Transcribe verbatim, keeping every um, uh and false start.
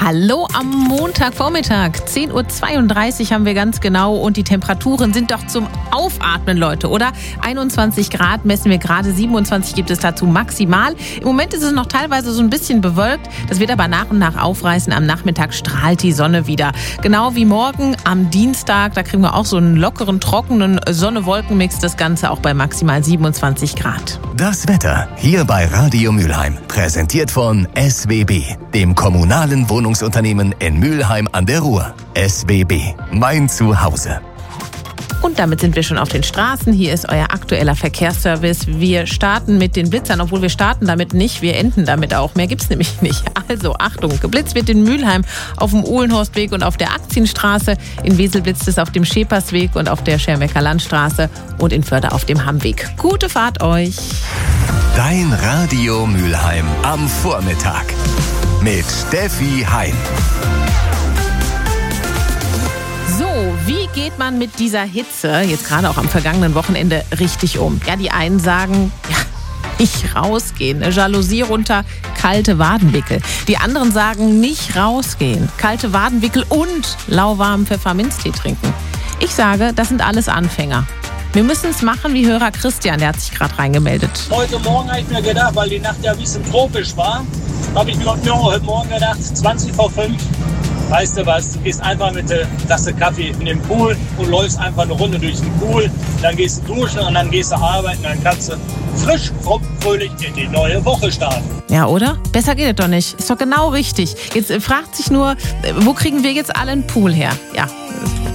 Hallo am Montagvormittag, zehn Uhr zweiunddreißig haben wir ganz genau und die Temperaturen sind doch zum Aufatmen, Leute, oder? einundzwanzig Grad messen wir gerade, siebenundzwanzig gibt es dazu maximal. Im Moment ist es noch teilweise so ein bisschen bewölkt, das wird aber nach und nach aufreißen. Am Nachmittag strahlt die Sonne wieder. Genau wie morgen am Dienstag, da kriegen wir auch so einen lockeren, trockenen Sonne-Wolken-Mix, das Ganze auch bei maximal siebenundzwanzig Grad. Das Wetter hier bei Radio Mülheim, präsentiert von S W B, dem kommunalen Wohnungsunternehmen in Mülheim an der Ruhr. S W B, mein Zuhause. Und damit sind wir schon auf den Straßen. Hier ist euer aktueller Verkehrsservice. Wir starten mit den Blitzern, obwohl wir starten damit nicht, wir enden damit auch. Mehr gibt's nämlich nicht. Also Achtung, geblitzt wird in Mülheim auf dem Uhlenhorstweg und auf der Aktienstraße. In Wesel blitzt es auf dem Schepersweg und auf der Schermecker Landstraße und in Förde auf dem Hammweg. Gute Fahrt euch! Dein Radio Mülheim am Vormittag mit Steffi Hein. So, wie geht man mit dieser Hitze, jetzt gerade auch am vergangenen Wochenende, richtig um? Ja, die einen sagen, ja, nicht rausgehen, eine Jalousie runter, kalte Wadenwickel. Die anderen sagen, nicht rausgehen, kalte Wadenwickel und lauwarmen Pfefferminztee trinken. Ich sage, das sind alles Anfänger. Wir müssen es machen wie Hörer Christian, der hat sich gerade reingemeldet. Heute Morgen habe ich mir gedacht, weil die Nacht ja ein bisschen tropisch war, habe ich mir heute Morgen gedacht, zwanzig vor fünf, weißt du was, du gehst einfach mit der Tasse Kaffee in den Pool und läufst einfach eine Runde durch den Pool, dann gehst du duschen und dann gehst du arbeiten, dann kannst du frisch, fromm, fröhlich in die neue Woche starten. Ja, oder? Besser geht es doch nicht. Ist doch genau richtig. Jetzt äh, fragt sich nur, äh, wo kriegen wir jetzt alle einen Pool her? Ja,